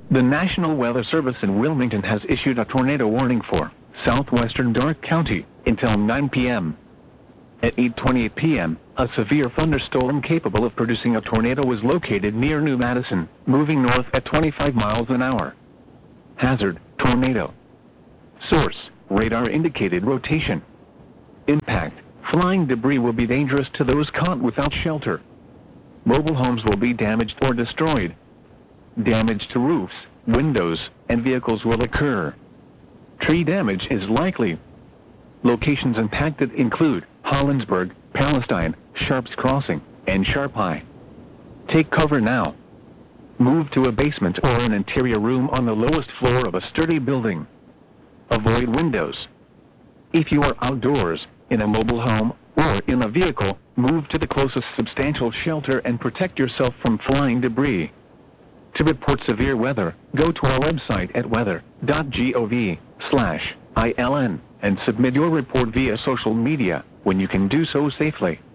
The National Weather Service in Wilmington has issued a tornado warning for southwestern Darke County until 9 p.m. At 8:28 p.m., a severe thunderstorm capable of producing a tornado was located near New Madison, moving north at 25 miles an hour. Hazard: tornado. Source: radar indicated rotation. Impact: flying debris will be dangerous to those caught without shelter. Mobile homes will be damaged or destroyed. Damage to roofs, windows, and vehicles will occur. Tree damage is likely. Locations impacted include Hollinsburg, Palestine, Sharps Crossing, and Sharp High. Take cover now. Move to a basement or an interior room on the lowest floor of a sturdy building. Avoid windows. If you are outdoors, in a mobile home, or in a vehicle, move to the closest substantial shelter and protect yourself from flying debris. To report severe weather, go to our website at weather.gov/ILN and submit your report via social media when you can do so safely.